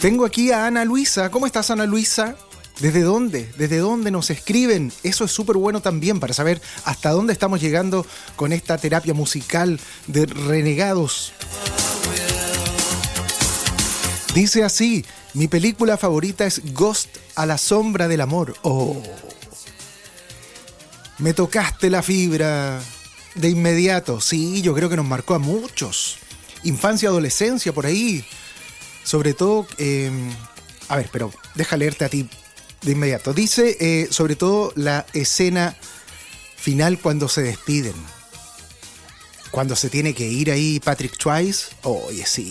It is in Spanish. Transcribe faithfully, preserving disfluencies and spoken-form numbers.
Tengo aquí a Ana Luisa. ¿Cómo estás, Ana Luisa? ¿Desde dónde? ¿Desde dónde nos escriben? Eso es súper bueno también para saber hasta dónde estamos llegando con esta terapia musical de renegados. Dice así: mi película favorita es Ghost, a la sombra del amor. Oh, me tocaste la fibra de inmediato. Sí, yo creo que nos marcó a muchos. Infancia, adolescencia, por ahí. Sobre todo, eh, a ver, pero deja leerte a ti de inmediato. Dice, eh, sobre todo, la escena final cuando se despiden. Cuando se tiene que ir ahí Patrick Swayze. Oye, sí.